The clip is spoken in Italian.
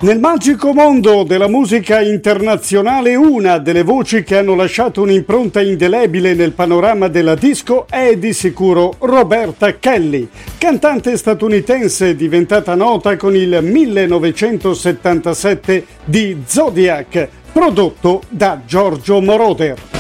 Nel magico mondo della musica internazionale, una delle voci che hanno lasciato un'impronta indelebile nel panorama della disco è di sicuro Roberta Kelly, cantante statunitense diventata nota con il 1977 di Zodiac, prodotto da Giorgio Moroder.